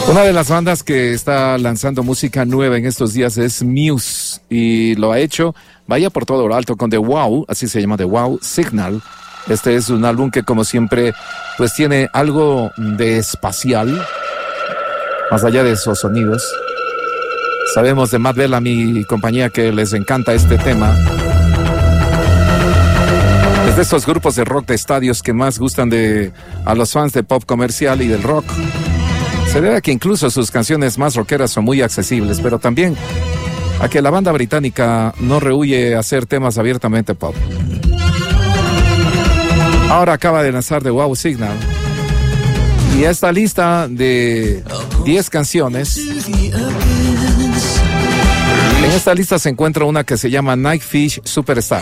Una de las bandas que está lanzando música nueva en estos días es Muse, y lo ha hecho, vaya por todo lo alto, con The Wow, así se llama, The Wow Signal. Este es un álbum que, como siempre, pues tiene algo de espacial, más allá de esos sonidos. Sabemos de Matt Bellamy y compañía que les encanta este tema. Es de estos grupos de rock de estadios que más gustan a los fans de pop comercial y del rock. Se debe a que incluso sus canciones más rockeras son muy accesibles, pero también a que la banda británica no rehúye a hacer temas abiertamente pop. Ahora acaba de lanzar The Wow Signal, y esta lista de 10 canciones, en esta lista se encuentra una que se llama Nightfish Superstar.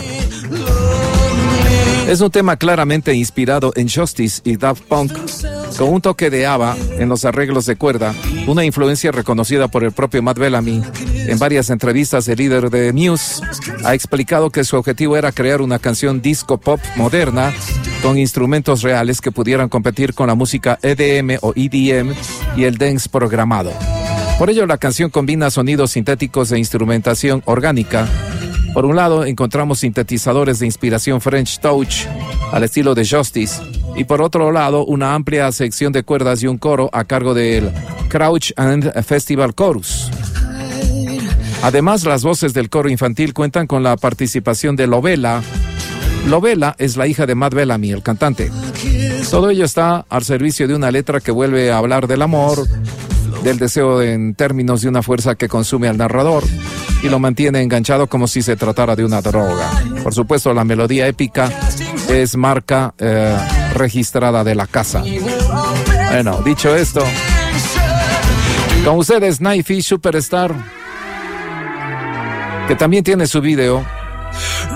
Es un tema claramente inspirado en Justice y Daft Punk, con un toque de ABBA en los arreglos de cuerda, una influencia reconocida por el propio Matt Bellamy. En varias entrevistas, el líder de Muse ha explicado que su objetivo era crear una canción disco pop moderna con instrumentos reales que pudieran competir con la música EDM o EDM y el dance programado. Por ello, la canción combina sonidos sintéticos e instrumentación orgánica. Por un lado, encontramos sintetizadores de inspiración French Touch al estilo de Justice, y por otro lado, una amplia sección de cuerdas y un coro a cargo del Crouch and Festival Chorus. Además, las voces del coro infantil cuentan con la participación de Lovella. Lovella es la hija de Matt Bellamy, el cantante. Todo ello está al servicio de una letra que vuelve a hablar del amor, del deseo en términos de una fuerza que consume al narrador y lo mantiene enganchado como si se tratara de una droga. Por supuesto, la melodía épica es marca registrada de la casa. Bueno, dicho esto, con ustedes Nightfish Superstar, que también tiene su video.